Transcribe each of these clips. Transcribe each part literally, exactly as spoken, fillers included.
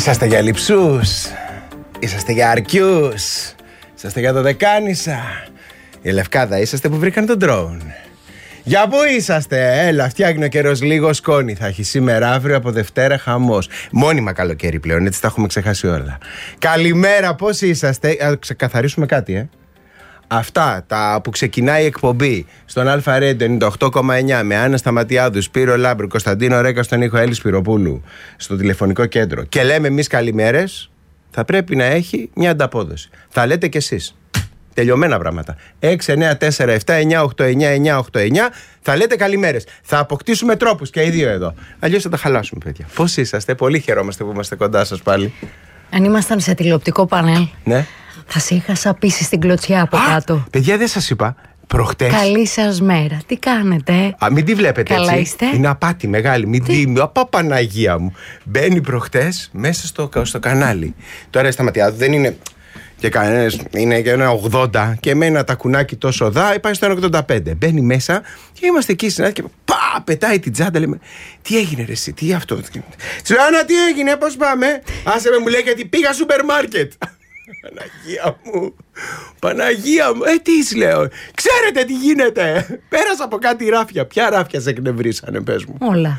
Είσαστε για λειψούς, είσαστε για αρκιούς, είσαστε για δωδεκάνησα. Η Λευκάδα είσαστε που βρήκαν τον ντρόουν. Για πού είσαστε? Έλα, φτιάχνει ο καιρός λίγο σκόνη. Θα έχει σήμερα, αύριο, από Δευτέρα χαμός. Μόνιμα καλοκαίρι πλέον, έτσι τα έχουμε ξεχάσει όλα. Καλημέρα, πώς είσαστε? Α, ξεκαθαρίσουμε κάτι, ε. Αυτά τα που ξεκινάει η εκπομπή στον Αλφα Ρέντιο ενενήντα οκτώ κόμμα εννιά με Άννα Σταματιάδου, Σπύρο Λάμπρου, Κωνσταντίνο Ρέκα στον ήχο, Έλλη Σπυροπούλου στο τηλεφωνικό κέντρο, και λέμε εμείς καλημέρες, θα πρέπει να έχει μια ανταπόδοση. Θα λέτε κι εσείς. Τελειωμένα πράγματα. έξι εννιά τέσσερα επτά εννιά οκτώ εννιά εννιά οκτώ εννιά. Θα λέτε καλημέρες. Θα αποκτήσουμε τρόπους και οι δύο εδώ. Αλλιώς θα τα χαλάσουμε, παιδιά. Πώς είσαστε? Πολύ χαιρόμαστε που είμαστε κοντά σας πάλι. Αν ήμασταν σε τηλεοπτικό πανέλ, ναι, θα σε είχα σαπίσει στην κλωτσιά από Α, κάτω. Παιδιά, δεν σας είπα προχτές? Καλή σας μέρα. Τι κάνετε? Α, μην τη βλέπετε. Καλά έτσι. είστε? Είναι απάτη μεγάλη. Μην τη. Απα, Παναγία μου. Μπαίνει προχτές μέσα στο, στο κανάλι. Τώρα η Σταματιάδου δεν είναι και κανένας, είναι και ένα ογδόντα και με ένα τακουνάκι τόσο δά, πάει στο ένα ογδόντα πέντε. Μπαίνει μέσα και είμαστε εκεί στην άκρη και πα, πετάει την τσάντα. Λέμε, τι έγινε ρε εσύ, τι αυτό? Τσουάνα, τι έγινε, πώς πάμε? Άσε με, μου λέει, γιατί πήγα σούπερ μάρκετ. Παναγία μου, Παναγία μου, ε τι λέω, ξέρετε τι γίνεται? Πέρασα από κάτι ράφια. Ποια ράφια σε εκνευρίσανε, πες μου? Όλα.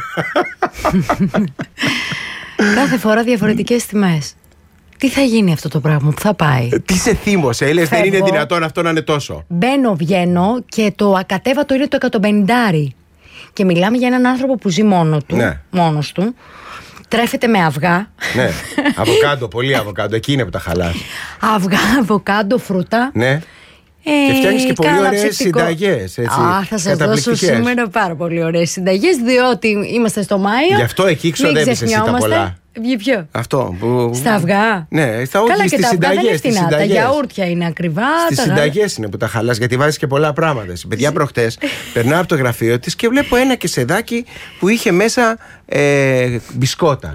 Κάθε φορά διαφορετικές τιμές. Τι θα γίνει αυτό το πράγμα, που θα πάει? Τι σε θύμωσε, λες, δεν είναι δυνατόν αυτό να είναι τόσο? Μπαίνω, βγαίνω και το ακατέβατο είναι το εκατόν πενήντα. Και μιλάμε για έναν άνθρωπο που ζει μόνο του, ναι. μόνος του. Τρέφεται με αυγά. Ναι, αβοκάντο, πολύ αβοκάντο. Εκεί είναι που τα χαλάς. Αυγά, αβοκάντο, φρούτα. Ναι. Ε, και φτιάχνεις και πολύ ωραίες συνταγές. Α, θα σας δώσω σήμερα πάρα πολύ ωραίες συνταγές, διότι είμαστε στο Μάιο. Γι' αυτό εκεί ξοδεύεις εσύ τα πολλά. Για ποιο? Αυτό που... Στα αυγά. Ναι, στα όχι, καλά, στις και τα συνταγές. αυγά δεν είναι φτηνά. Τα γιαούρτια είναι ακριβά. Στις τα... συνταγές είναι που τα χαλάς, γιατί βάζεις και πολλά πράγματα. Παιδιά, προχτές περνάω από το γραφείο της και βλέπω ένα κεσεδάκι που είχε μέσα ε, μπισκότα.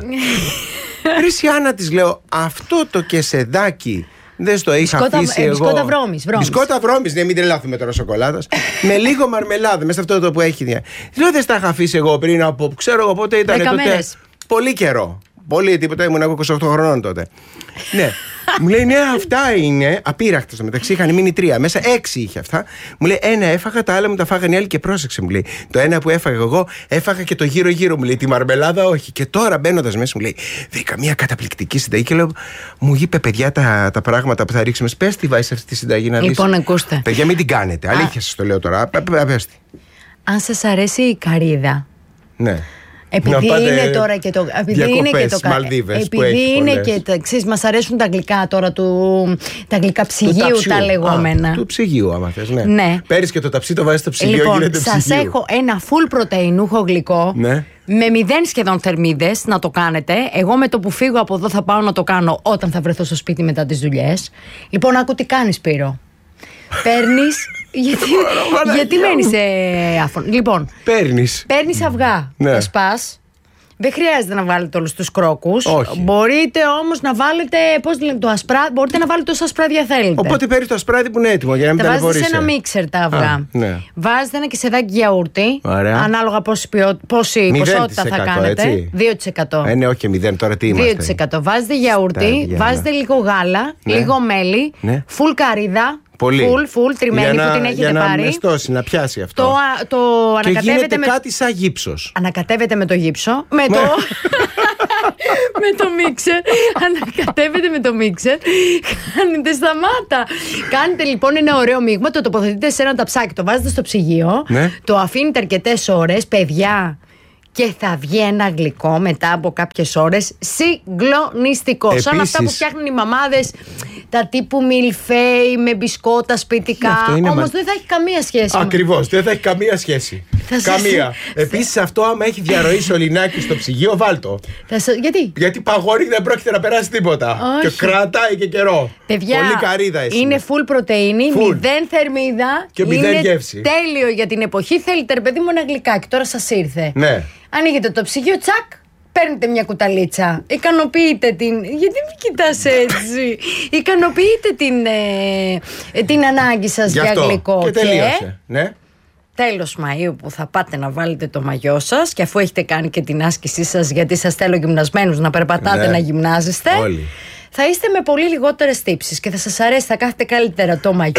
Ρε Άννα, της λέω, αυτό το κεσεδάκι δεν στο είχα μπισκότα, αφήσει ε, εγώ. Μπισκότα βρώμης. Μπισκότα βρώμης, ναι, μην τρελάθουμε τώρα σοκολάτας. Με λίγο μαρμελάδα, μέσα αυτό το που έχει. Λέω, δεν στα είχα αφήσει εγώ πριν από, ξέρω εγώ πότε ήταν τότε. Πολύ καιρό. Πολύ τίποτα, ήμουν εγώ είκοσι οκτώ χρονών τότε. Ναι. Μου λέει, ναι, αυτά είναι απείραχτα. Στο μεταξύ είχαν μείνει τρία. Μέσα έξι είχε αυτά. Μου λέει, ένα έφαγα, τα άλλα μου τα φάγανε οι άλλοι και πρόσεξε, μου λέει. Το ένα που έφαγα εγώ, έφαγα και το γύρω-γύρω, μου λέει. Τη μαρμελάδα, όχι. Και τώρα μπαίνοντας μέσα, μου λέει, βρήκα μια καταπληκτική συνταγή. Και λέω, μου είπε, παιδιά, τα, τα πράγματα που θα ρίξουμε. Πες τι βάζεις αυτή τη συνταγή να δεις. Λοιπόν, ακούστε. Παιδιά, μην την κάνετε. Αλήθεια σας το λέω τώρα. Πες τη. Αν σας αρέσει η καρύδα. Ναι. Επειδή είναι τώρα και το. Επειδή είναι και το. Μαλδίβες, επειδή είναι πολλές. Και τα. Ξέρεις, μας αρέσουν τα γλυκά τώρα του. Τα γλυκά ψυγείου, τα λεγόμενα. Α, του ψυγείου, άμα θες, ναι. ναι. Παίρνεις και το ταψί, το βάζεις στο ψυγείο, λοιπόν, γίνεται ψυγείο. Σας έχω ένα full πρωτεϊνούχο γλυκό. Ναι. Με μηδέν σχεδόν θερμίδες να το κάνετε. Εγώ με το που φύγω από εδώ θα πάω να το κάνω όταν θα βρεθώ στο σπίτι μετά τις δουλειές. Λοιπόν, άκου τι κάνεις, Σπύρο. Παίρνεις. γιατί γιατί μένεις ε, άφωνο. Λοιπόν, παίρνεις. Παίρνεις αυγά. Ναι. Τα σπάς. Δεν χρειάζεται να βάλετε όλους τους κρόκους. Όχι. Μπορείτε όμως να βάλετε. Πώς λέμε, το ασπρά, μπορείτε να βάλετε όσα ασπράδια θέλετε. Οπότε παίρνεις το ασπράδι που είναι έτοιμο για να μην τα ταλαιπωρήσει. βάζετε σε ένα μίξερ τα αυγά. Α, ναι. Βάζετε ένα κεσεδάκι γιαούρτι. Ωραία. Ανάλογα πόση, ποιό, πόση ποσότητα θα κάνετε. Έτσι. δύο τοις εκατό. Ε, ναι, όχι και μηδέν, τώρα τι είμαστε. δύο τοις εκατό. Βάζετε γιαούρτι, βάζετε λίγο γάλα, ναι. λίγο μέλι, ναι. φουλ καρύδα. Πολύ. Φουλ, φουλ, τριμμένη που την έχετε για να, πάρει. Για να μεστώσει, να πιάσει αυτό. Το, το και γίνεται με... κάτι σαν γύψος. Ανακατεύετε με το γύψο. Με το... με το μίξερ. Ανακατεύετε με το μίξερ. Κάνετε σταμάτα. Κάνετε λοιπόν ένα ωραίο μείγμα. Το τοποθετείτε σε ένα ταψάκι. Το βάζετε στο ψυγείο. Ναι. Το αφήνετε αρκετές ώρες. Παιδιά. Και θα βγει ένα γλυκό μετά από κάποιες ώρες συγκλονιστικό. Επίσης, σαν αυτά που φτιάχνουν οι μαμάδες, τα τύπου μιλφέι με μπισκότα σπιτικά. Όμως μα... δεν θα έχει καμία σχέση. Ακριβώς, δεν θα έχει καμία σχέση. Θα καμία. Σας... Επίσης αυτό, άμα έχει διαρροή σωληνάκι στο ψυγείο, βάλτο. Θα... Γιατί? Γιατί παγώνει και δεν πρόκειται να περάσει τίποτα. Όχι. Και κρατάει και καιρό. Παιδιά, πολύ καρύδα εσύ. Είναι full πρωτεΐνη, μηδέν θερμίδα. Και μηδέν γεύση. Τέλειο για την εποχή. Θέλετε, ρε παιδί μου, ένα γλυκάκι. Τώρα σας ήρθε. Ναι. Ανοίγετε το ψυγείο, τσακ, παίρνετε μια κουταλίτσα. Ικανοποιείτε την. Γιατί με κοιτάς έτσι? Ικανοποιείτε την, ε, την ανάγκη σας για, για γλυκό. Και τελείωσε. Και... Ναι. τέλος Μαΐου που θα πάτε να βάλετε το μαγιό σας και αφού έχετε κάνει και την άσκησή σας, γιατί σας θέλω γυμνασμένους να περπατάτε, ναι, να γυμνάζεστε, όλοι, θα είστε με πολύ λιγότερες τύψεις και θα σας αρέσει, θα κάθετε καλύτερα το μαγιό.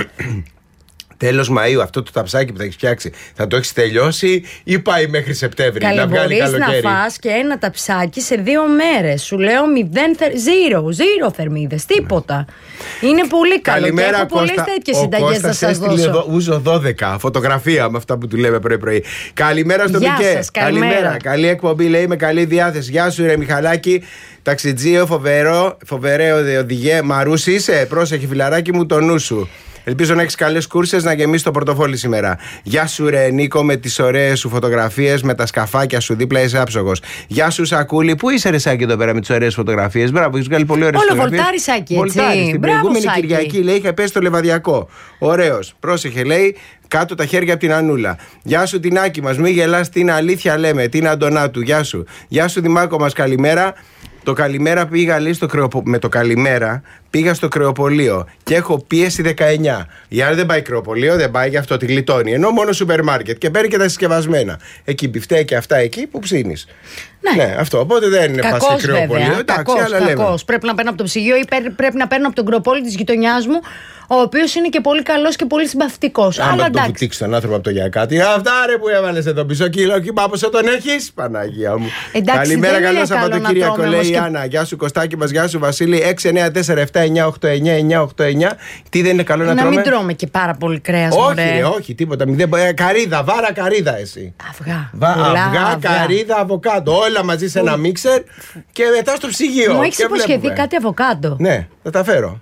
Τέλος Μαΐου αυτό το ταψάκι που θα έχεις φτιάξει, θα το έχεις τελειώσει ή πάει μέχρι Σεπτέμβρη? Καλή, να βγάλει καλοκαίρι? Μπορείς να φας και ένα ταψάκι σε δύο μέρες. Σου λέω μηδέν, ζήρο, ζήρο θερμίδες, τίποτα. Είναι πολύ καλό. Καλημέρα, και έχω πολλές τέτοιες συνταγές να σας δώσω. Ούζο δώδεκα, φωτογραφία με αυτά που του λέμε πρωί-πρωί. Καλημέρα στο Πικέ. Καλημέρα. καλημέρα. Καλή εκπομπή, λέει, με καλή διάθεση. Γεια σου, ρε Μιχαλάκη. Ταξιτζίο, φοβερό, φοβερέ οδηγέ. Μαρούσι είσαι, πρόσεχε φιλαράκι μου το νου σου. Ελπίζω να έχεις καλές κούρσες, να γεμίσεις το πορτοφόλι σήμερα. Γεια σου, ρε Νίκο, με τις ωραίες σου φωτογραφίες, με τα σκαφάκια σου δίπλα, είσαι άψογος. Γεια σου, Σακούλη, πού είσαι, ρε Σάκη, εδώ πέρα με τις ωραίες φωτογραφίες? Μπράβο, έχεις βγάλει πολύ ωραίες φωτογραφίες. Όλο βολτάρι, Σάκη. Βολτάρι. Την προηγούμενη Κυριακή, λέει, είχε πέσει στο Λεβαδιακό. Ωραίος. Πρόσεχε, λέει, κάτω τα χέρια από την Ανούλα. Γεια σου, την Άκη μας, μη γελάς, την αλήθεια λέμε, την Αντωνάτου. Γεια σου. Γεια σου, Δημάκο μας, καλημέρα. Το καλημέρα πήγα, λέει, στο κρεοπο... με το καλημέρα πήγα στο κρεοπολείο και έχω πίεση δεκαεννιά. Η άλλη δεν πάει κρεοπολείο, δεν πάει, γι' αυτό τη γλιτώνει. Ενώ μόνο σούπερ μάρκετ και παίρνει και τα συσκευασμένα. Εκεί μπιφτέκια αυτά εκεί που ψήνεις. Ναι. ναι, αυτό. Οπότε δεν είναι πας σε κρεοπολείο. Εντάξει, αλλά λέμε. Πρέπει να παίρνω από το ψυγείο ή πρέπει να παίρνω από τον κρεοπόλη της γειτονιάς μου, ο οποίος είναι και πολύ καλός και πολύ συμπαθητικός. Άμα τον βουτήξει τον άνθρωπο από το για κάτι. Αυτά, ρε, που έβαλες εδώ πίσω κιλό και πόσο τον έχεις, Παναγία μου. Εντάξει, καλημέρα, καλό Σαββατοκύριακο, λέει η Άννα. Γεια σου, Κωστάκη μας, γεια σου, Βασίλη. έξι εννιά τέσσερα επτά εννιά οκτώ εννιά εννιά οκτώ εννιά. Τι δεν είναι καλό να, να τρώμε? Να μην τρώμε και πάρα πολύ κρέας. Όχι, ρε, όχι, τίποτα. Μηδέν, καρύδα, βάρα καρύδα, εσύ. Αυγά. Βα, αυγά, αυγά, καρύδα, αβοκάντο. Όλα μαζί σε ένα μίξερ και μετά στο ψυγείο. Μου έχεις υποσχεθεί κάτι αβοκάντο? Ναι, θα τα φέρω.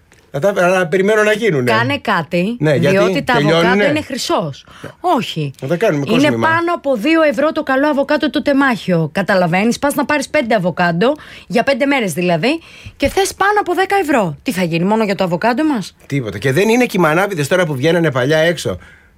Αλλά περιμένω να γίνουν. Κάνε κάτι, ναι, διότι τα αβοκάντο είναι χρυσός. Όχι. Θα τα κάνουμε, είναι κόσμημα. Πάνω από δύο ευρώ το καλό αβοκάντο το τεμάχιο. Καταλαβαίνεις, πας να πάρεις πέντε αβοκάντο, για πέντε μέρες δηλαδή, και θες πάνω από δέκα ευρώ. Τι θα γίνει, μόνο για το αβοκάντο μας? Τίποτα. Και δεν είναι και οι μανάβιδες τώρα που βγαίνανε παλιά έξω.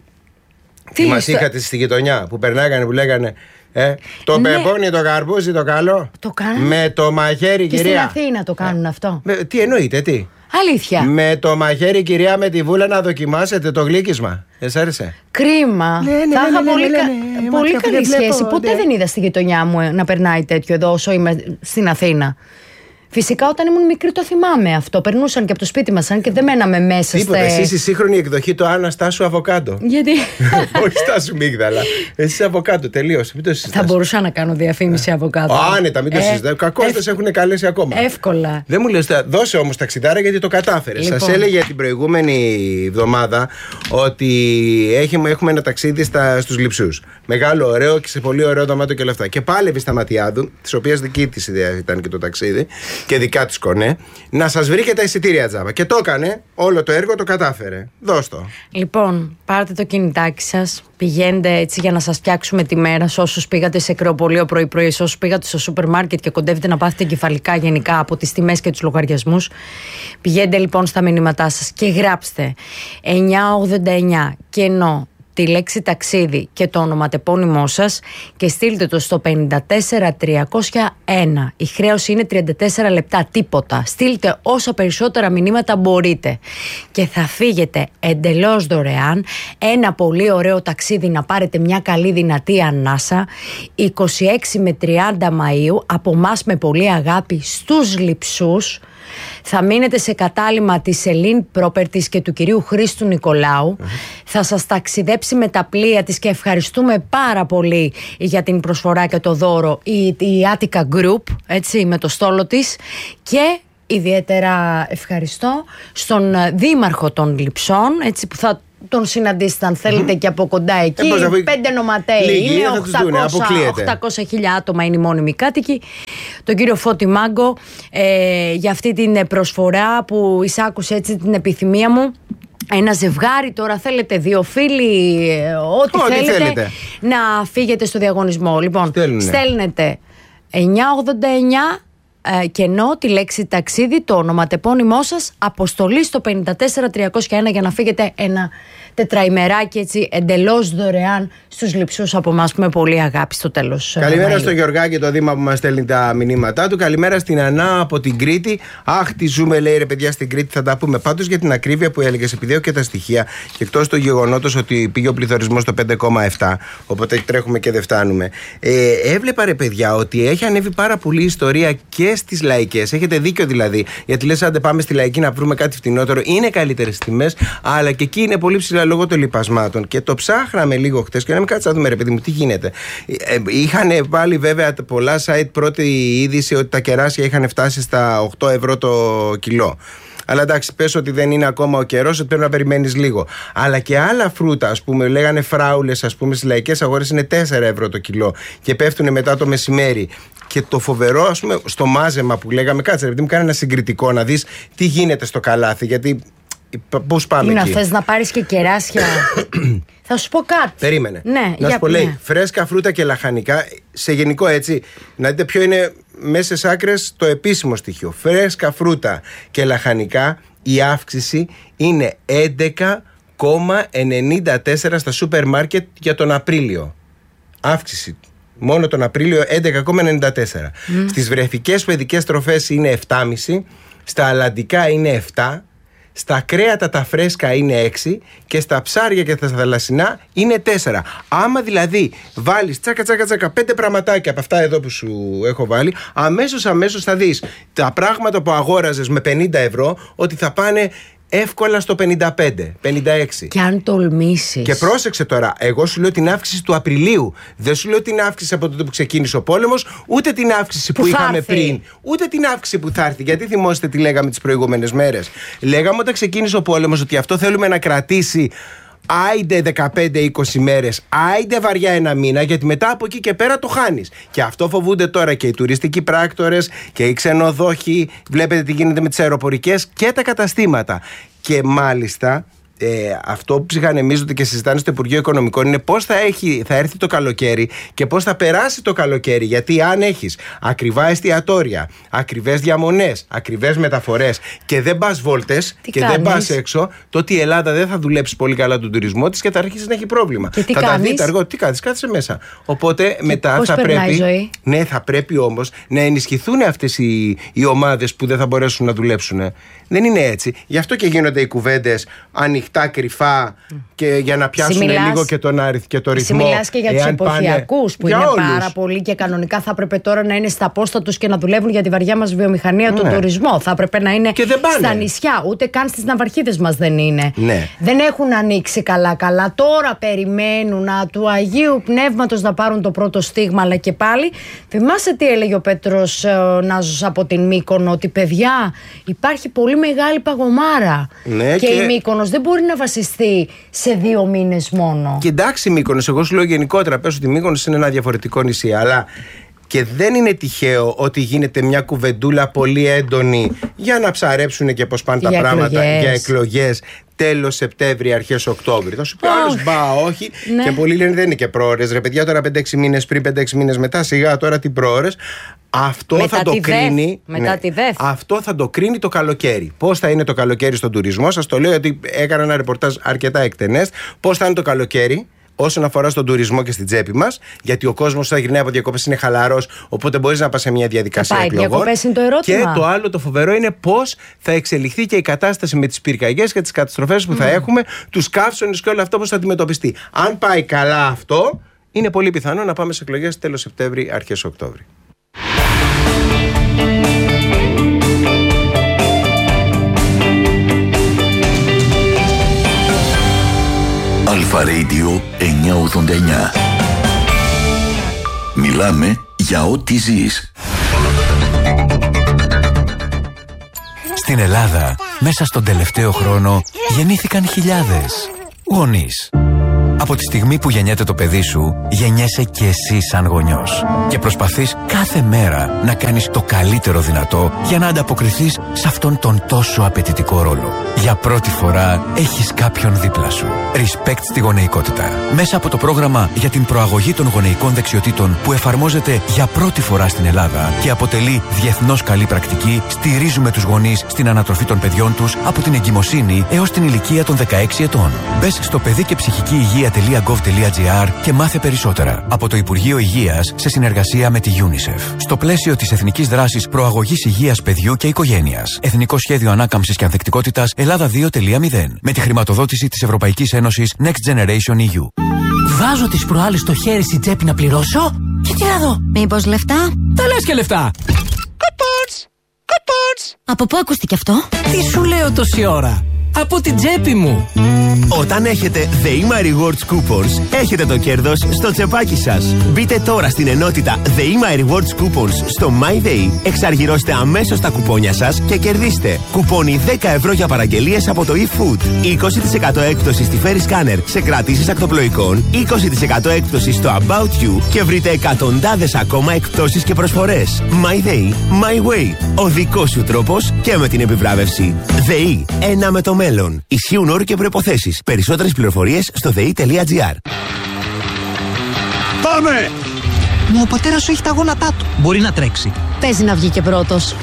Τι μας είχατε στη γειτονιά που περνάγανε, που λέγανε. Ε, το ναι. πεπόνι, το καρπούζι, το καλό. Το κάνουν. Με το μαχαίρι, και κυρία. Στην Αθήνα το κάνουν ε. αυτό. Με, τι εννοείτε, τι? Αλήθεια. Με το μαχαίρι, κυρία, με τη βούλα να δοκιμάσετε το γλύκισμα. Δεν σ' άρεσε? Κρίμα. Ναι, ναι, θα ναι, είχα ναι, πολύ, ναι, κα... ναι, ναι, πολύ καλή βλέπω, σχέση. ναι. Ποτέ δεν είδα στη γειτονιά μου να περνάει τέτοιο εδώ όσο είμαι στην Αθήνα. Φυσικά όταν ήμουν μικρή το θυμάμαι αυτό. Περνούσαν και από το σπίτι μας, αν και δεν μέναμε μέσα. Τίποτα. Στε... Εσύ η σύγχρονη εκδοχή το Άννα Στάσου Αβοκάντο. Γιατί? Όχι Στάσου Μίγδαλα. Εσύ Αβοκάντο, τελείωσε. Μην το συζητάς. Θα μπορούσα να κάνω διαφήμιση Αβοκάντο. Άνετα, μην το ε, συζητάς. Κακώς δεν σε έχουν καλέσει ακόμα. Εύκολα. Δεν μου λες, δώσε όμως ταξιδάρα γιατί το κατάφερες. Λοιπόν. Σας έλεγε την προηγούμενη εβδομάδα ότι έχουμε ένα ταξίδι στους Λειψούς. Μεγάλο, ωραίο και σε πολύ ωραίο δωμάτιο και όλα αυτά. Και πάλευε στα Ματιάδου, τη οποία δική της ιδέα ήταν και το ταξίδι και δικά της κονέ, να σας βρει και τα εισιτήρια τζάμπα. Και το έκανε, όλο το έργο το κατάφερε. Δώσ' το. Λοιπόν, πάρτε το κινητάκι σας, πηγαίνετε έτσι για να σας φτιάξουμε τη μέρα. Σε όσους πήγατε σε κρεοπολείο πρωί-πρωί, σε όσους πήγατε στο σούπερ μάρκετ και κοντεύετε να πάθετε κεφαλικά γενικά από τις τιμές και τους λογαριασμούς. Πηγαίνετε λοιπόν στα μηνύματά σας και γράψτε εννιά ογδόντα εννιά κενό τη λέξη ταξίδι και το ονοματεπώνυμό σας και στείλτε το στο πέντε τέσσερα τριακόσια ένα. Η χρέωση είναι τριάντα τέσσερα λεπτά, τίποτα. Στείλτε όσα περισσότερα μηνύματα μπορείτε και θα φύγετε εντελώς δωρεάν ένα πολύ ωραίο ταξίδι να πάρετε μια καλή δυνατή ανάσα είκοσι έξι με τριάντα Μαΐου από μας με πολύ αγάπη στους Λειψούς. Θα μείνετε σε κατάλημα της Elite Properties και του κυρίου Χρήστου Νικολάου. Mm-hmm. Θα σας ταξιδέψει με τα πλοία της και ευχαριστούμε πάρα πολύ για την προσφορά και το δώρο η, η Attica Group, έτσι, με το στόλο της. Και ιδιαίτερα ευχαριστώ στον δήμαρχο των Λειψών, έτσι, που θα τον συναντήσετε αν θέλετε mm-hmm. και από κοντά εκεί. Ε, Πέντε νοματέοι λίγοι, είναι, οκτακόσια άτομα είναι οι μόνιμοι κάτοικοι. Τον κύριο Φώτη Μάγκο ε, για αυτή την προσφορά που εισάκουσε έτσι την επιθυμία μου. Ένα ζευγάρι τώρα θέλετε, δύο φίλοι, ό,τι, ό,τι θέλετε, θέλετε να φύγετε στο διαγωνισμό. Λοιπόν, Στέλνε. στέλνετε εννιά ογδόντα εννιά Ε, κενό τη λέξη ταξίδι, το ονοματεπώνυμό σας, αποστολή στο πέντε τέσσερα τριακόσια ένα για να φύγετε ένα τετραημεράκι έτσι εντελώς δωρεάν στους λειψούς από εμάς που με πολύ αγάπη στο τέλος. Καλημέρα στο Γεωργάκη, το Δήμα που μας στέλνει τα μηνύματά του. Καλημέρα στην Ανά από την Κρήτη. Αχ, τι ζούμε, λέει ρε παιδιά, στην Κρήτη. Θα τα πούμε πάντως για την ακρίβεια που έλεγες, επειδή έχω και τα στοιχεία και εκτός του γεγονότος ότι πήγε ο πληθωρισμός στο πέντε κόμμα επτά, οπότε τρέχουμε και δεν φτάνουμε. Ε, έβλεπα ρε παιδιά ότι έχει ανέβει πάρα πολύ η ιστορία και στις λαϊκές. Έχετε δίκιο δηλαδή, γιατί λες άντε πάμε στη λαϊκή να βρούμε κάτι φτηνότερο. Είναι καλύτερες τιμές, αλλά και εκεί είναι πολύ ψηλά λόγω των λιπασμάτων. Και το ψάχναμε λίγο χτες και να μην κάτσε να δούμε ρε παιδί μου τι γίνεται. Ε, είχαν πάλι βέβαια πολλά site πρώτη είδηση ότι τα κεράσια είχαν φτάσει στα οκτώ ευρώ το κιλό. Αλλά εντάξει, πες ότι δεν είναι ακόμα ο καιρός, ότι πρέπει να περιμένεις λίγο. Αλλά και άλλα φρούτα, ας πούμε, λέγανε φράουλες, ας πούμε, στις λαϊκές αγορές είναι τέσσερα ευρώ το κιλό και πέφτουν μετά το μεσημέρι. Και το φοβερό, ας πούμε, στο μάζεμα που λέγαμε, κάτσε, επειδή μου κάνει ένα συγκριτικό να δεις τι γίνεται στο καλάθι, γιατί. Πώς πάμε είναι, εκεί. Θες να πάρεις και κεράσια. Θα σου πω κάτι. Περίμενε. Ναι, να σου πω, λέει, φρέσκα φρούτα και λαχανικά, σε γενικό έτσι, να δείτε ποιο είναι μέσα στις άκρες το επίσημο στοιχείο. Φρέσκα φρούτα και λαχανικά, η αύξηση είναι έντεκα κόμμα ενενήντα τέσσερα στα σούπερ μάρκετ για τον Απρίλιο. Αύξηση. Μόνο τον Απρίλιο έντεκα κόμμα ενενήντα τέσσερα. Mm. Στις βρεφικές παιδικές τροφές είναι επτά κόμμα πέντε, στα αλαντικά είναι επτά, στα κρέατα τα φρέσκα είναι έξι και στα ψάρια και τα θαλασσινά είναι τέσσερα. Άμα δηλαδή βάλεις τσάκα τσάκα τσάκα πέντε πραγματάκια από αυτά εδώ που σου έχω βάλει, αμέσως αμέσως θα δεις τα πράγματα που αγόραζες με πενήντα ευρώ ότι θα πάνε εύκολα στο πενήντα πέντε πενήντα έξι. Και αν τολμήσεις. Και πρόσεξε τώρα, εγώ σου λέω την αύξηση του Απριλίου. Δεν σου λέω την αύξηση από τότε που ξεκίνησε ο πόλεμος, ούτε την αύξηση που, που είχαμε έρθει πριν, ούτε την αύξηση που θα έρθει. Γιατί θυμόσαστε τι λέγαμε τις προηγούμενες μέρες. Λέγαμε όταν ξεκίνησε ο πόλεμος ότι αυτό θέλουμε να κρατήσει. Άιντε δεκαπέντε είκοσι μέρες, άιντε βαριά ένα μήνα, γιατί μετά από εκεί και πέρα το χάνεις. Και αυτό φοβούνται τώρα και οι τουριστικοί πράκτορες και οι ξενοδόχοι. Βλέπετε τι γίνεται με τις αεροπορικές και τα καταστήματα. Και μάλιστα ε, αυτό που ψυχανεμίζονται και συζητάνε στο Υπουργείο Οικονομικών είναι πώς θα, έχει, θα έρθει το καλοκαίρι και πώς θα περάσει το καλοκαίρι. Γιατί αν έχεις ακριβά εστιατόρια, ακριβές διαμονές, ακριβές μεταφορές και δεν πας βόλτες και κάνεις? δεν πας έξω, τότε η Ελλάδα δεν θα δουλέψει πολύ καλά τον τουρισμό της και θα αρχίσει να έχει πρόβλημα. Και τι θα κάνεις? τα δείτε αργό, τι κάνεις, κάθεσαι μέσα. Οπότε και μετά θα πρέπει. Η ζωή? Ναι, θα πρέπει όμως να ενισχυθούν αυτές οι, οι ομάδες που δεν θα μπορέσουν να δουλέψουν. Δεν είναι έτσι. Γι' αυτό και γίνονται οι κουβέντες ανοιχτά, κρυφά mm. και για να πιάσουν μιλάς, λίγο και, τον αριθ, και το ρυθμό. Μιλάς και για τους εποχιακούς που για είναι όλους. πάρα πολύ και κανονικά θα έπρεπε τώρα να είναι στα πόστα τους και να δουλεύουν για τη βαριά μας βιομηχανία, ναι. τον τουρισμό. Θα έπρεπε να είναι στα νησιά, ούτε καν στις ναυαρχίδες μας δεν είναι. Ναι. Δεν έχουν ανοίξει καλά-καλά. Τώρα περιμένουν να, του Αγίου Πνεύματος να πάρουν το πρώτο στίγμα, αλλά και πάλι. Θυμάσαι τι έλεγε ο Πέτρος ε, Νάζος από την Μύκονο, ότι παιδιά υπάρχει πολύ μεγάλη παγωμάρα. Ναι, και, και η Μύκονος δεν μπορεί να βασιστεί σε δύο μήνες μόνο. Και εντάξει, Μύκονος, εγώ σου λέω γενικότερα, πες ότι η Μύκονος είναι ένα διαφορετικό νησί, αλλά και δεν είναι τυχαίο ότι γίνεται μια κουβεντούλα πολύ έντονη για να ψαρέψουν και πώς πάνε για τα εκλογές. πράγματα για εκλογές. Τέλος Σεπτέμβρη, αρχές Οκτώβρη. Θα σου πει άλλος, oh. μπα, όχι. Ναι. Και πολλοί λένε δεν είναι και πρόωρες. Ρε παιδιά, τώρα πέντε έξι μήνες πριν, πέντε έξι μήνες μετά, σιγά τώρα τι πρόωρες. Αυτό μετά θα το κρίνει. Μετά ναι, τη ΔΕΘ. Αυτό θα το κρίνει το καλοκαίρι. Πώς θα είναι το καλοκαίρι στον τουρισμό, σας το λέω γιατί έκανα ένα ρεπορτάζ αρκετά εκτενές. Πώς θα είναι το καλοκαίρι όσον αφορά στον τουρισμό και στην τσέπη μας, γιατί ο κόσμος θα γυρνάει από διακοπές, είναι χαλαρός, οπότε μπορείς να πας σε μια διαδικασία πάει, εκλογών. Διακοπές είναι το ερώτημα. Και το άλλο το φοβερό είναι πώς θα εξελιχθεί και η κατάσταση με τις πυρκαγιές και τις καταστροφές που mm. θα έχουμε, τους καύσονες και όλο αυτό πώς θα αντιμετωπιστεί. Αν πάει καλά αυτό, είναι πολύ πιθανό να πάμε σε εκλογές τέλος Σεπτέμβρη, αρχές Οκτώβρη. Αλφα Radio εννιακόσια ογδόντα εννιά. Μιλάμε για ό,τι ζεις. Στην Ελλάδα, μέσα στον τελευταίο χρόνο, γεννήθηκαν χιλιάδες γονείς. Από τη στιγμή που γεννιέται το παιδί σου, γεννιέσαι και εσύ σαν γονιός. Και προσπαθείς κάθε μέρα να κάνεις το καλύτερο δυνατό για να ανταποκριθείς σε αυτόν τον τόσο απαιτητικό ρόλο. Για πρώτη φορά έχεις κάποιον δίπλα σου. Respect στη γονεϊκότητα. Μέσα από το πρόγραμμα για την προαγωγή των γονεϊκών δεξιοτήτων που εφαρμόζεται για πρώτη φορά στην Ελλάδα και αποτελεί διεθνώς καλή πρακτική, στηρίζουμε τους γονείς στην ανατροφή των παιδιών τους από την εγκυμοσύνη έως την ηλικία των δεκαέξι ετών. Μπες στο παιδί και ψυχική υγεία τελεία γκοβ τελεία τζι άρ και μάθε περισσότερα από το Υπουργείο Υγείας σε συνεργασία με τη UNICEF. Στο πλαίσιο της Εθνικής Δράσης Προαγωγής Υγείας Παιδιού και Οικογένειας. Εθνικό Σχέδιο Ανάκαμψης και Ανθεκτικότητας Ελλάδα δύο τελεία μηδέν. Με τη χρηματοδότηση της Ευρωπαϊκής Ένωσης Next Generation ι γιου. Βάζω τις προάλλες στο χέρι στην τσέπη να πληρώσω και τι να δω. Μήπως λεφτά? Τα λες και λεφτά. Κουπόνς! Κουπόνς! Από πού ακούστηκε αυτό? Τι σου λέω τόση ώρα? Από την τσέπη μου. Όταν έχετε The My Rewards Coupons, έχετε το κέρδος στο τσεπάκι σας. Μπείτε τώρα στην ενότητα The My Rewards Coupons στο MyDay, εξαργυρώστε αμέσως τα κουπόνια σας και κερδίστε κουπόνι δέκα ευρώ για παραγγελίες από το eFood, είκοσι τοις εκατό έκπτωση στη Ferry Scanner σε κρατήσεις ακτοπλοϊκών, είκοσι τοις εκατό έκπτωση στο About You και βρείτε εκατοντάδες ακόμα εκπτώσεις και προσφορές. MyDay, My Way. Ο δικός σου τρόπος και με την επιβράβευση. ΔΕΗ, ένα με το μέλλον. Ισχύουν όροι και προϋποθέσεις. Περισσότερες πληροφορίες στο δε ι τελεία τζι άρ. Πάμε! Μα ο πατέρας σου έχει τα γόνατά του. Μπορεί να τρέξει. Παίζει να βγει και πρώτος.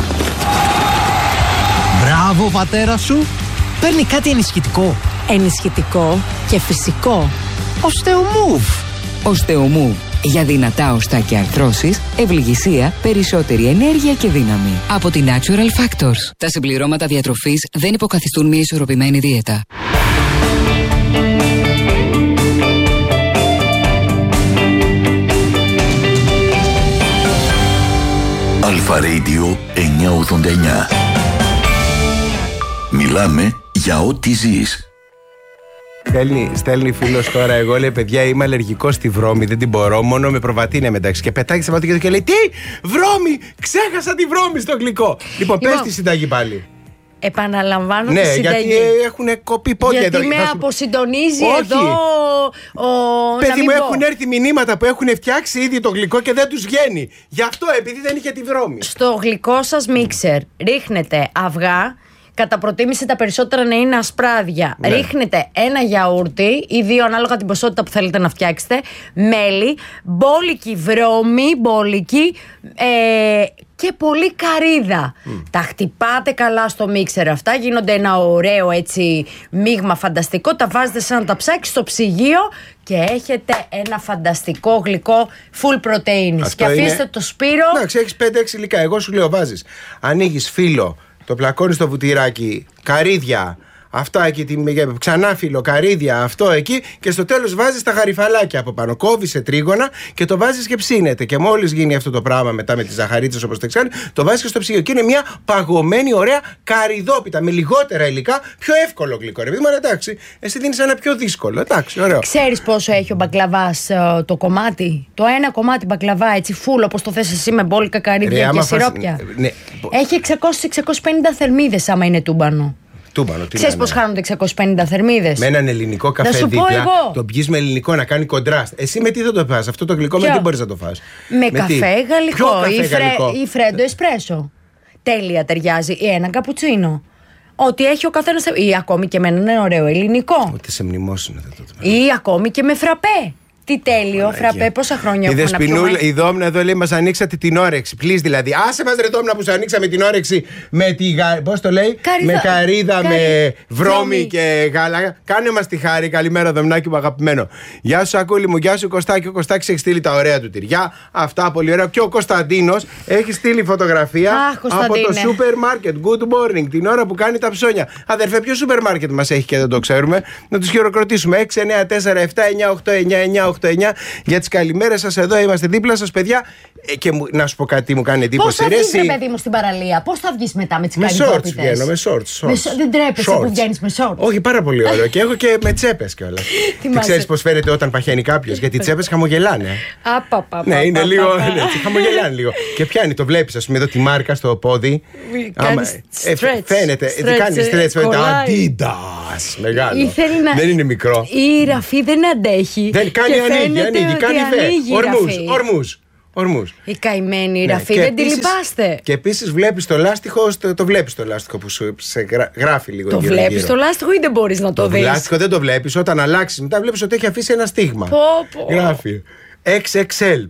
Μπράβο, πατέρα σου. Παίρνει κάτι ενισχυτικό. Ενισχυτικό και φυσικό. Οστεομούβ. Οστεομούβ. Για δυνατά οστά και αρθρώσεις, ευληγησία, περισσότερη ενέργεια και δύναμη. Από την Natural Factors. Τα συμπληρώματα διατροφής δεν υποκαθιστούν μια ισορροπημένη δίαιτα. Αλφα Radio εννιακόσια ογδόντα εννιά. Μιλάμε για ό,τι ζεις. Στέλνει, στέλνει φίλος τώρα, εγώ λέει παιδιά είμαι αλλεργικός στη βρώμη, δεν την μπορώ, μόνο με προβατίνια μεταξύ. Και πετάει σε πατήκια και λέει τι, βρώμη, ξέχασα τη βρώμη στο γλυκό. Λοιπόν, πες τη συνταγή πάλι. Επαναλαμβάνω ναι, τη συνταγή. γιατί έχουν κοπεί πόδια γιατί εδώ. με σου... αποσυντονίζει Όχι. εδώ ο... Παιδί μου, πω. έχουν έρθει μηνύματα που έχουν φτιάξει ήδη το γλυκό και δεν τους βγαίνει. Γι' αυτό, επειδή δεν είχε τη βρώμη. Στο γλυκό σας μίξερ ρίχνετε αυγά, κατά προτίμηση τα περισσότερα να είναι ασπράδια. Ναι. Ρίχνετε ένα γιαούρτι ή δύο ανάλογα την ποσότητα που θέλετε να φτιάξετε, μέλι, μπόλικη βρώμη, μπόλικη ε, και πολύ καρύδα. Mm. Τα χτυπάτε καλά στο μίξερ αυτά, γίνονται ένα ωραίο έτσι μείγμα φανταστικό, τα βάζετε σε ένα ταψάκι στο ψυγείο και έχετε ένα φανταστικό γλυκό full proteins. Και αφήστε είναι... το Σπύρο. Εντάξει, έχεις πέντε έξι υλικά. Εγώ σου λέω βάζεις. Ανοίγεις φύλλο, το πλακώνεις στο βουτυράκι, καρύδια, αυτά εκεί, ξανά φύλλο, καρύδια, αυτό εκεί και στο τέλος βάζεις τα γαριφαλάκια από πάνω. Κόβεις σε τρίγωνα και το βάζεις και ψήνεται. Και μόλις γίνει αυτό το πράγμα μετά με τις ζαχαρίτσες όπως το εξάλλου, το βάζεις και στο ψυγείο. Και είναι μια παγωμένη, ωραία καρυδόπιτα με λιγότερα υλικά, πιο εύκολο γλυκό. Ρε παιδί μου, εντάξει, εσύ δίνεις ένα πιο δύσκολο. Εντάξει, ωραίο. Ξέρεις πόσο έχει ο μπακλαβάς uh, το κομμάτι, το ένα κομμάτι μπακλαβά έτσι φουλ όπως το θες εσύ με μπόλικα, καρύδια και σιρόπια. Φας... Ναι. Έχει εξακόσιες με εξακόσιες πενήντα θερμίδες άμα είναι τούμπανο. Ξέρεις πώς χάνονται εξακόσιες πενήντα θερμίδες? Με έναν ελληνικό καφέ δίπλα. Το πιείς με ελληνικό να κάνει κοντράστ. Εσύ με τι θα το φας? Αυτό το γλυκό Ποιο? Με τι μπορείς να το φας? Με, με καφέ τι? Γαλλικό καφέ ή, φρε... γαλλικό? ή φρέντο εσπρέσο. Τέλεια ταιριάζει. Ή ένα καπουτσίνο. Ό,τι έχει ο καθένας. Ή ακόμη και με έναν ωραίο ελληνικό. Ότι σε μνημόσυνο θα το πω. Ή ακόμη και με φραπέ. Τι τέλειο, φραπέ, πόσα χρόνια έχουμε να πιούμε. Η Δόμνα εδώ λέει μας ανοίξατε την όρεξη. Please δηλαδή. Άσε μας ρε Δόμνα που σου ανοίξαμε την όρεξη με τη γα... πώς το λέει? Καρύδα. Με καρύδα, Καρύ... με βρώμη, βρώμη και γάλα. Κάνε μας τη χάρη. Καλημέρα Δομνάκι μου αγαπημένο. Γεια σου Σακούλη μου, γεια σου Κωστάκη. Ο Κωστάκης έχει στείλει τα ωραία του τυριά. Αυτά πολύ ωραία. Και ο Κωνσταντίνος έχει στείλει φωτογραφία Αχ, από το σούπερ μάρκετ. Good morning, την ώρα που κάνει τα ψώνια. Αδερφέ, ποιο σούπερ μάρκετ μας έχει και δεν το ξέρουμε? Να τους χειροκροτήσουμε. έξι εννιά τέσσερα επτά εννιά οκτώ εννιά εννιά οκτώ οκτώ εννιά για τις καλημέρες σας. Εδώ είμαστε δίπλα σας, παιδιά. Ε, και μου, να σου πω κάτι, μου κάνει εντύπωση. Πώς θα βγεις, ρε παιδί μου, στην παραλία, πώς θα βγεις μετά με τις καλυμπόπιτες? Με shorts βγαίνω, με shorts. shorts. Δεν τρέπεσαι που βγαίνεις με shorts? Όχι, πάρα πολύ ωραίο. Και έχω και με τσέπες κιόλας. Τι ξέρεις πώς φαίνεται όταν παχαίνει κάποιος? Γιατί οι τσέπες χαμογελάνε. Απαπαπα. Ναι, είναι λίγο. Χαμογελάνε λίγο. Και πιάνει, το βλέπεις, ας πούμε, εδώ τη μάρκα στο πόδι. Φαίνεται. Κάνει στρέτς με τα Adidas. Μεγάλο. Δεν είναι μικρό. Η Ραφή δεν αντέχει. Δεν κάνει, ανοίγει, ανοίγει. Κάνει φε. Ορμούς. Ορμούς. Η καημένη Ραφή, ναι, δεν τη λυπάστε. Και επίσης βλέπεις το λάστιχο, το, το βλέπεις το λάστιχο που σου σε γρα, γράφει λίγο. Το βλέπεις το λάστιχο ή δεν μπορείς να το, το δεις? Το λάστιχο δεν το βλέπεις. Όταν αλλάξεις μετά βλέπεις ότι έχει αφήσει ένα στίγμα. Πω, πω. Γράφει εξ εξ ελ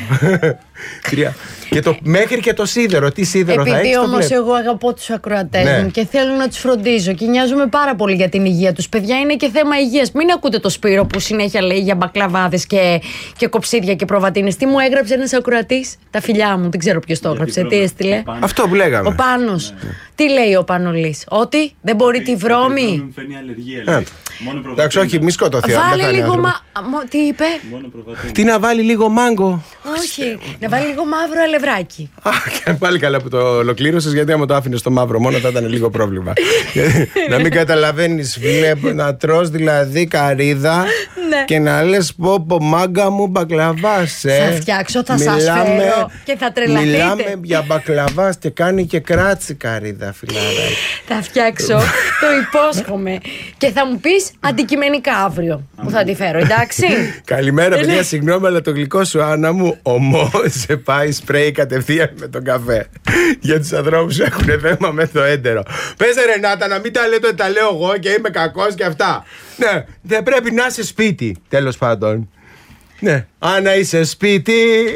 πίσω. Και το, μέχρι και το σίδερο. Τι σίδερο Επειδή θα έχεις? Επειδή όμως εγώ αγαπώ τους ακροατές ναι. μου και θέλω να τους φροντίζω και νοιάζομαι πάρα πολύ για την υγεία τους. Παιδιά, είναι και θέμα υγείας. Μην ακούτε το Σπύρο που συνέχεια λέει για μπακλαβάδες και, και κοψίδια και προβατίνες. Τι μου έγραψε ένας ακροατής? Τα φιλιά μου, δεν ξέρω ποιος το έγραψε. Τι έστειλε? Αυτό που λέγαμε. Ο Πάνος. Ναι. Τι λέει ο Πανολής? Ότι δεν μπορεί τη βρώμη. Εντάξει, όχι, μη σκοτωθεί. Βάλε λίγο μα... Τι είπε? Τι να βάλει λίγο μάγκο? Όχι, να βάλει λίγο μαύρο αλευράκι. Πάλι καλά που το ολοκλήρωσες, γιατί άμα το άφηνες στο μαύρο μόνο θα ήταν λίγο πρόβλημα. Να μην καταλαβαίνεις, βλέπω να τρως δηλαδή καρύδα και να λες πω πω μάγκα μου μπακλαβάς. Θα φτιάξω, θα σας φέρω και θα τρελαθείτε. Μιλάμε για μπακλαβάς και κάνει και κράτσι καρύδα, φιλαράκι. Θα φτιάξω, το υπόσχομαι. Και θα μου πεις αντικειμενικά αύριο που θα τη φέρω, εντάξει? Καλημέρα, παιδιά, συγγνώμη, αλλά το γλυκό σου, Άννα μου, ομό σε πάει σπρέι κατευθείαν με τον καφέ. Για τους ανθρώπους που έχουν θέμα με το έντερο. Πες Ρενάτα, να μην τα λέτε ότι τα λέω εγώ και είμαι κακός και αυτά. Ναι, δεν πρέπει να είσαι σπίτι, τέλος πάντων. Ναι, Άννα, είσαι σπίτι.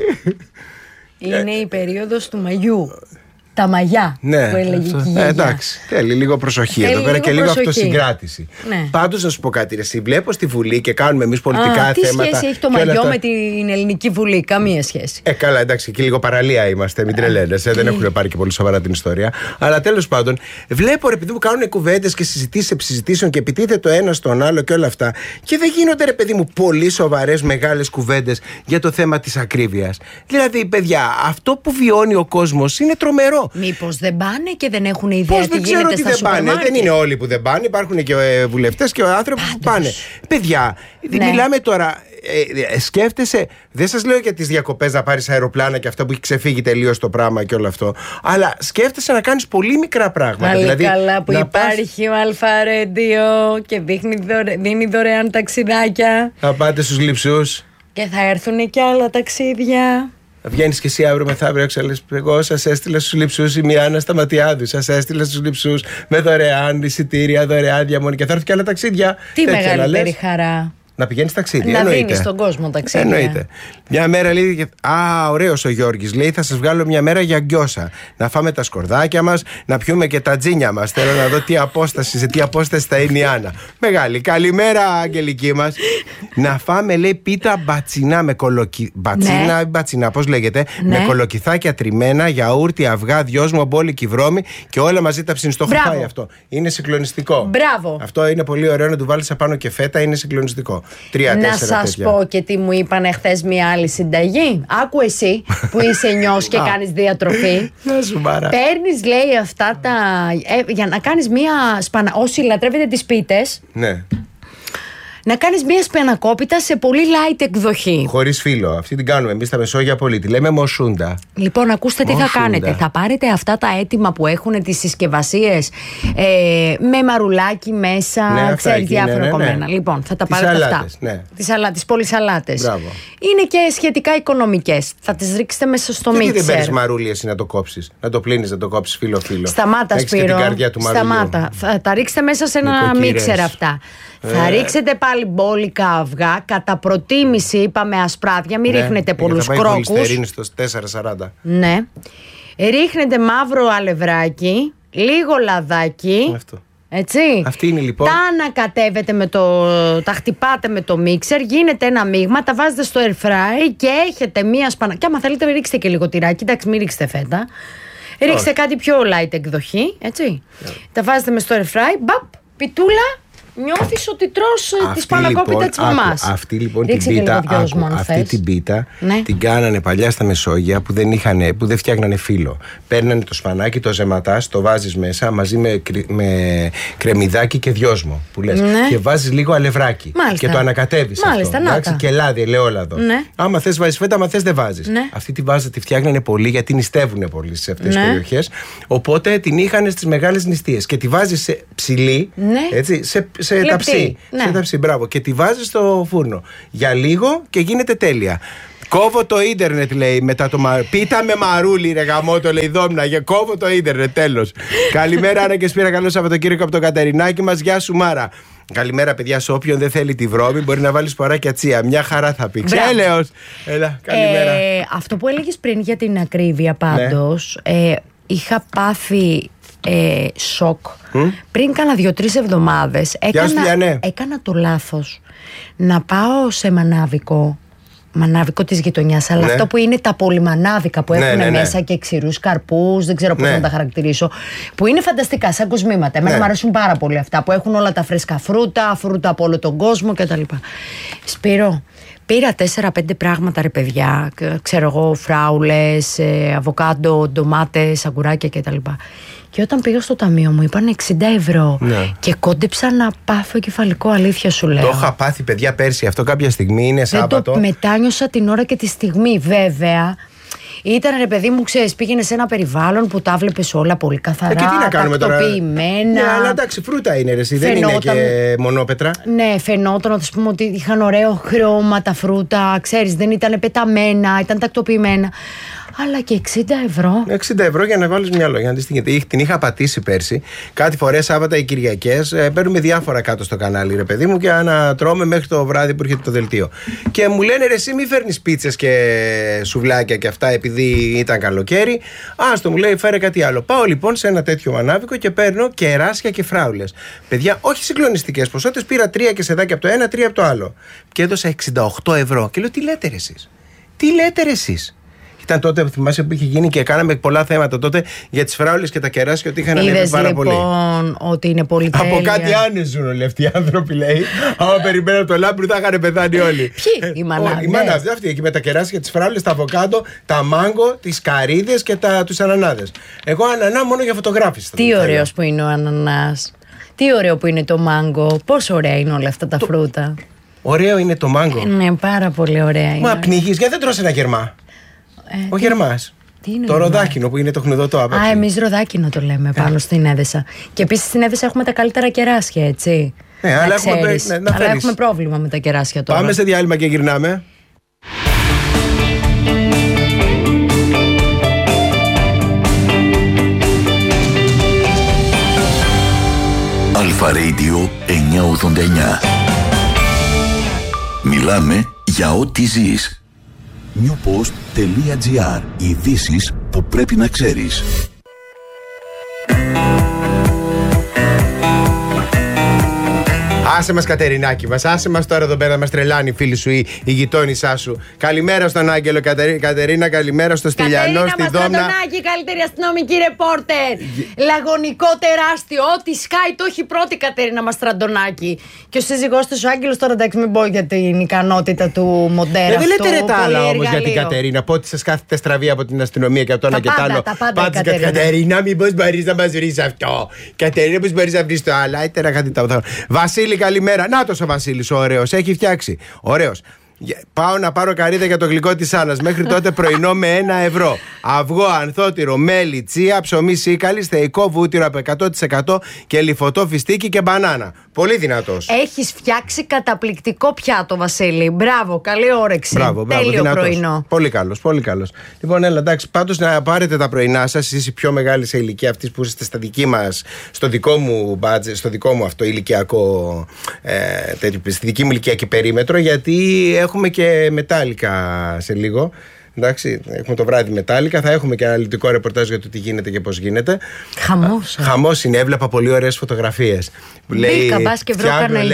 Είναι η περίοδος του μαγιού. Τα μαγιά ναι, που έλεγε η γιαγιά. Ε, εντάξει, θέλει λίγο προσοχή θέλει εδώ πέρα και λίγο προσοχή. αυτοσυγκράτηση. Ναι. Πάντως να σου πω κάτι, ρε, εσύ βλέπω στη Βουλή και κάνουμε εμείς πολιτικά Α, τι θέματα. Τι σχέση έχει το μαγιό αυτά με την Ελληνική Βουλή? Καμία σχέση. Ε, καλά, εντάξει, και λίγο παραλία είμαστε, μην τρελαίνεσαι. Δεν έχουν πάρει και πολύ σοβαρά την ιστορία. Αλλά τέλος πάντων, βλέπω ρε παιδί μου κάνουν κουβέντες και συζητήσεις επί συζητήσεων και επιτίθεται το ένα στον άλλο και όλα αυτά. Και δεν γίνονται ρε παιδί μου πολύ σοβαρές μεγάλες κουβέντες για το θέμα της ακρίβειας. Δηλαδή, παιδιά, αυτό που βιώνει ο κόσμος είναι τρομερό. Μήπως δεν πάνε και δεν έχουν ιδέα πώς τι δεν γίνεται ξέρω στα δεν σούπερ μάρκετ? Δεν είναι όλοι που δεν πάνε. Υπάρχουν και ε, βουλευτές και άνθρωποι που πάνε. Παιδιά, ναι. μιλάμε τώρα. Ε, ε, σκέφτεσαι, δεν σας λέω για τις διακοπές να πάρεις αεροπλάνα και αυτά που έχει ξεφύγει τελείως το πράγμα και όλο αυτό. Αλλά σκέφτεσαι να κάνεις πολύ μικρά πράγματα. Πάλι δηλαδή, καλά που πας... υπάρχει ο Αλφαρέντιο και δείχνει, δωρε... δίνει δωρεάν ταξιδάκια. Θα πάτε στους λειψούς. Και θα έρθουν και άλλα ταξίδια. Βγαίνεις και εσύ αύριο μεθαύριο, έξαλες. Εγώ σας έστειλα στους λειψούς, η Μιάννα Σταματιάδου. Σας έστειλα στους λειψούς με δωρεάν εισιτήρια, δωρεάν διαμονή. Και θα έρθουν και άλλα ταξίδια. Τι μεγαλύτερη χαρά. Να πηγαίνεις ταξίδι. Να δίνεις στον κόσμο ταξίδια. Εννοείται. Μια μέρα λέει. Α, ωραίος ο Γιώργης. Λέει: θα σας βγάλω μια μέρα για γκιόσα. Να φάμε τα σκορδάκια μας, να πιούμε και τα τζίνια μας. Θέλω να δω τι απόσταση, σε τι απόσταση θα είναι η Άννα. Μεγάλη. Καλημέρα, Αγγελική μας. Να φάμε, λέει, πίτα μπατσινά με κολοκυ... Μπατσίνα, ναι. μπατσινά, πώς λέγεται. Ναι. Με κολοκυθάκια τριμμένα, γιαούρτι, αυγά, δυόσμο, μπόλικη βρώμη και όλα μαζί τα ψήνεις. Το έχω φάει αυτό. Είναι συγκλονιστικό. Μπράβο. Αυτό είναι πολύ ωραίο να του βάλεις απάνω και φέτα, είναι συγκλονιστικό. Τρία, να σας πω και τι μου είπαν χθες μια άλλη συνταγή. Άκου εσύ που είσαι νιός και κάνεις διατροφή. Να σου μάρα. Παίρνεις, λέει, αυτά τα. Ε, για να κάνεις μια σπανα. Όσοι λατρεύετε τις πίτες. Ναι. Να κάνεις μια σπανακόπιτα σε πολύ light εκδοχή. Χωρίς φύλλο. Αυτή την κάνουμε εμείς στα Μεσόγεια πολύ. Τη λέμε μοσούντα. Λοιπόν, ακούστε τι μοσούντα. Θα κάνετε. Θα πάρετε αυτά τα έτοιμα που έχουν τις συσκευασίες ε, με μαρουλάκι μέσα. Ναι, ξέρεις, διάφορα ναι, ναι, κομμένα. Ναι. Λοιπόν, θα τα τις πάρετε σαλάτες, αυτά. Ναι. Τις, σαλά, τις πολυσαλάτες. Μπράβο. Είναι και σχετικά οικονομικές. Θα τις ρίξετε μέσα στο μίξερ. Γιατί δεν παίρνεις μαρούλι εσύ να το κόψεις? Να το πλύνεις, να το κόψεις φύλλο-φύλλο. Σταμάτα, Σπύρο. Σταμάτα. Θα τα ρίξετε μέσα σε ένα μίξερ αυτά. Ε. Θα ρίξετε πάλι μπόλικα αυγά. Κατά προτίμηση, είπαμε ασπράδια. Μην ναι, ρίχνετε πολλούς κρόκους. Θα πάει στο τέσσερα σαράντα. Ναι. Ρίχνετε μαύρο αλευράκι, λίγο λαδάκι. Αυτό. Έτσι. Αυτή είναι λοιπόν. Τα ανακατεύετε με το. Τα χτυπάτε με το μίξερ, γίνεται ένα μείγμα, τα βάζετε στο air fry και έχετε μία σπανα. Και άμα θέλετε, ρίξτε και λίγο τυράκι. Εντάξει, μην ρίξετε φέτα. Ρίξτε oh. κάτι πιο light εκδοχή. Έτσι. Yeah. Τα βάζετε με στο air fry. Μπαπ, πιτούλα. νιώθεις ότι τρως τη σπανακόπιτα λοιπόν, της μαμάς. Αυτή λοιπόν την πίτα, άκου, αυτή την πίτα ναι. την κάνανε παλιά στα Μεσόγεια που δεν, είχανε, που δεν φτιάχνανε φύλλο. Παίρνανε το σπανάκι, το ζεματάς, το βάζεις μέσα μαζί με, με κρεμμυδάκι και δυόσμο που λες. Ναι. Και βάζεις λίγο αλευράκι. Μάλιστα. Και το ανακατεύεις αυτό. Εντάξει, και λάδι, ελαιόλαδο. Ναι. Άμα θες βάζεις φέτα, άμα θες δεν βάζεις. Ναι. Αυτή τη βάζα τη φτιάχνανε πολύ γιατί νηστεύουν πολύ σε αυτές τις ναι. περιοχές. Οπότε την είχαν στις μεγάλες νηστείες. Και τη βάζεις σε ψηλή, ναι. έτσι, σε, σε ταψί. Ναι. Σε ταψί, μπράβο. Και τη βάζεις στο φούρνο. Για λίγο και γίνεται τέλεια. Κόβω το ίντερνετ, λέει, μετά το μα... Πίτα με μαρούλι, ρε γαμότο, λέει, Δόμνα. Για κόβω το ίντερνετ, τέλος. Καλημέρα, Άννα και Σπύρα. Καλό Σαββατοκύριακο από το Κατερινάκι μας. Γεια σου, Μάρα. Καλημέρα, παιδιά. Σε όποιον δεν θέλει τη βρώμη, μπορεί να βάλει σποράκια τσία. Μια χαρά θα πει. Έλεος. Έλα, καλημέρα. Ε, αυτό που έλεγες πριν για την ακρίβεια, πάντως, ναι. ε, είχα πάθει ε, σοκ. Mm? Πριν κάνα δύο-τρεις εβδομάδες έκανα, ναι. έκανα το λάθος να πάω σε μανάβικο. Μανάβικο της γειτονιάς, αλλά ναι. αυτό που είναι τα πολυμανάβικα που ναι, έχουν ναι, ναι. μέσα και ξηρούς καρπούς, δεν ξέρω πώς ναι. να τα χαρακτηρίσω, που είναι φανταστικά σαν κοσμήματα. Εμένα ναι. μου αρέσουν πάρα πολύ αυτά που έχουν όλα τα φρέσκα φρούτα, φρούτα από όλο τον κόσμο κτλ. Σπύρο, πήρα τέσσερα-πέντε πράγματα, ρε παιδιά, ξέρω εγώ, φράουλες, αβοκάντο, ντομάτες, αγκουράκια κτλ. Και όταν πήγα στο ταμείο μου είπαν εξήντα ευρώ ναι. και κόντεψα να πάθω κεφαλικό, αλήθεια σου λέω. Το είχα πάθει, παιδιά, πέρσι αυτό κάποια στιγμή, είναι Σάββατο. Δεν το μετάνιωσα την ώρα και τη στιγμή, βέβαια. Ήταν, ρε παιδί μου, ξέρεις, πήγαινε σε ένα περιβάλλον που τα βλέπεις όλα πολύ καθαρά, ε, και τι να κάνουμε τακτοποιημένα. Ναι, αλλά εντάξει, φρούτα είναι, ρε, δεν είναι και μονόπετρα. Ναι, φαινόταν ότι, πούμε, ότι είχαν ωραίο χρώμα τα φρούτα, ξέρεις, δεν ήταν πεταμένα, ήταν τακτοποιημένα. Αλλά και εξήντα ευρώ. εξήντα ευρώ για να βάλεις μυαλό. Για να δεις τι γίνεται. Την είχα πατήσει πέρσι. Κάτι φορές Σάββατα ή Κυριακές. Ε, παίρνουμε διάφορα κάτω στο κανάλι, ρε παιδί μου, και να τρώμε μέχρι το βράδυ που έρχεται το δελτίο. Και μου λένε, ρε, εσύ μη φέρνεις πίτσες και σουβλάκια και αυτά επειδή ήταν καλοκαίρι. Άστο, μου λέει, φέρε κάτι άλλο. Πάω λοιπόν σε ένα τέτοιο μανάβικο και παίρνω κεράσια και φράουλες. Παιδιά, όχι συγκλονιστικές ποσότητες. Πήρα τρία κεσεδάκια από το ένα, τρία από το άλλο. Και έδωσα εξήντα οκτώ ευρώ. Και λέω, τι λέτε, ρε, εσείς. Τι λέτε, ρε, εσείς. Ήταν τότε, θυμάσαι, που είχε γίνει και κάναμε πολλά θέματα τότε για τις φράουλες και τα κεράσια, ότι είχαν ανέβει πάρα λοιπόν, πολύ. Λοιπόν, ότι είναι πολύ τέλεια. Από κάτι άνες ζουν όλοι αυτοί οι άνθρωποι, λέει. Άμα περιμένω το λάμπρου θα είχαν πεθάνει όλοι. Ποιοι, οι μανάδες. Οι μανάδες, αυτοί εκεί με τα κεράσια, τις φράουλες, τα αβοκάντο, τα μάγκο, τις καρύδες και τα, τους ανανάδες. Εγώ ανανά μόνο για φωτογράφηση. Τι ωραίος που είναι ο ανανάς. Τι ωραίο που είναι το μάγκο. Πόσο ωραία είναι όλα αυτά τα το... φρούτα. Ωραίο είναι το μάγκο. Ναι, πάρα πολύ ωραία είναι. Μα πνίγεις, γιατί δεν τρως ένα γερμά. Ε, ο τι... γερμάς. Τι το ροδάκινο που είναι το χνουδωτό άπαξι. Α, εμείς ροδάκινο το λέμε πάνω ε. στην Έδεσα. Και επίσης στην Έδεσα έχουμε τα καλύτερα κεράσια, έτσι. Ναι, αλλά, έχουμε, ναι, να αλλά έχουμε πρόβλημα με τα κεράσια τώρα. Πάμε σε διάλειμμα και γυρνάμε. Αλφα Radio εννιακόσια ογδόντα εννιά. Μιλάμε για ό,τι ζεις. newpost.gr. Ειδήσεις που πρέπει να ξέρεις. Άσε μας, Κατερινάκι μας, άσε μας τώρα εδώ πέρα, μας τρελάνει η φίλη σου ή η γειτόνισά σου. Καλημέρα στον Άγγελο, Κατερί... Κατερίνα, καλημέρα στο Στυλιανό, στη Δόμνα. Κατερίνα Μαστραντονάκη, καλύτερη αστυνομική ρεπόρτερ. Λαγωνικό τεράστιο, ό,τι σκάει το έχει πρώτη, Κατερίνα Μαστραντονάκη. Και ο σύζυγός της ο Άγγελος, τώρα εντάξει, μην πω για την ικανότητα του μοντέρα. Ε, δεν λέτε ρε τα άλλα όμως για την Κατερίνα. Πότε σας κάθετε στραβή από την αστυνομία και από το ένα και το άλλο. Πάντα, Κατερίνα, μήπως μπορείς να μας βρεις αυτό. Κατερίνα, μήπως μπορείς να βρεις το άλλο. Βασίλη, καλημέρα. Νάτος ο Βασίλης, ο ωραίος, έχει φτιάξει. Ωραίος. Πάω να πάρω καρύδα για το γλυκό της Άννας. Μέχρι τότε πρωινό με ένα ευρώ. Αυγό, ανθότυρο, μέλι, τσία, ψωμί σίκαλη, θεϊκό βούτυρο από εκατό τοις εκατό και λιφωτό φιστίκι και μπανάνα. Πολύ δυνατός. Έχεις φτιάξει καταπληκτικό πιάτο, Βασίλη. Μπράβο, καλή όρεξη. Μπράβο, μπράβο, τέλειο δυνατός. Πρωινό. Πολύ καλός, πολύ καλός. Λοιπόν, έλα, εντάξει, πάντως να πάρετε τα πρωινά σας. Εσείς οι πιο μεγάλοι σε ηλικία, αυτοί που είστε στα δική μας, στο δικό μου budget, στο δικό μου αυτό ηλικιακό, ε, τέτοιο, στη δική μου ηλικιακή περίμετρο, γιατί έχουμε και μετάλλικα σε λίγο. Εντάξει, έχουμε το βράδυ μετάλλικα. Θα έχουμε και αναλυτικό ρεπορτάζ για το τι γίνεται και πώς γίνεται. Χαμός. Χαμός είναι. Έβλεπα πολύ ωραίες φωτογραφίες. Μπήκα, μπας και βρω κανένα. Λέει,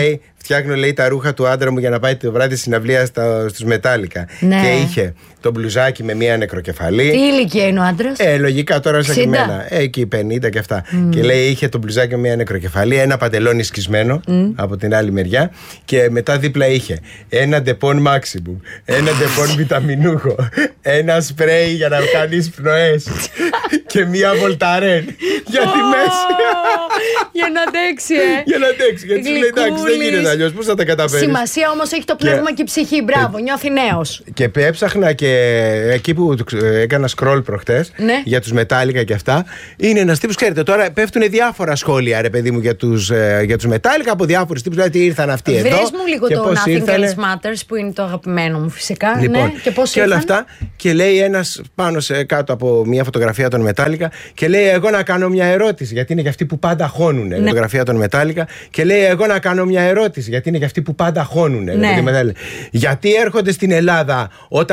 φτιάχνω, λέει, τα ρούχα του άντρα μου για να πάει το βράδυ συναυλία στους Μετάλλικα. Ναι. Και είχε το μπλουζάκι με μία νεκροκεφαλή. Τι ηλικία είναι ο άντρας? Ε, λογικά τώρα σαν και εμένα. Ε, εκεί πενήντα και αυτά. Mm. Και λέει, είχε το μπλουζάκι με μία νεκροκεφαλή, ένα παντελόνι σκισμένο mm. από την άλλη μεριά. Και μετά δίπλα είχε ένα ντεπών Maximum, ένα ντεπών βιταμινούχο, ένα σπρέι για να κάνει πνοές και μία βολταρέν για τη μέση. Για να αντέξει, ε. Για να αντέξει. Γιατί σου λέει, εντάξει, δεν γίνεται αλλιώς. Πώς θα τα καταφέρεις? Σημασία όμως έχει το πνεύμα και, και η ψυχή. Μπράβο, νιώθει νέος. Και έψαχνα και εκεί που έκανα scroll προχτές, ναι, για τους Μετάλλικα και αυτά. Είναι ένας τύπος, ξέρετε, τώρα πέφτουν διάφορα σχόλια, ρε παιδί μου, για τους, για τους Μετάλλικα από διάφορους τύπους. Δηλαδή, ήρθαν αυτοί Βρες εδώ. Βρες μου λίγο το Nothing Else Matters που είναι το αγαπημένο μου, φυσικά. Λοιπόν, ναι. Και πώς και όλα αυτά. Και λέει ένας πάνω σε, κάτω από μια φωτογραφία των Μετάλλικα και λέει, εγώ να κάνω μια ερώτηση. Γιατί είναι για αυτοί που πάντα χώνουν. Ναι. Φωτογραφία των Μετάλλικα. Και λέει, εγώ να κάνω μια ερώτηση. Γιατί είναι για αυτοί που πάντα χώνουν. Ναι. Γιατί έρχονται στην Ελλάδα όταν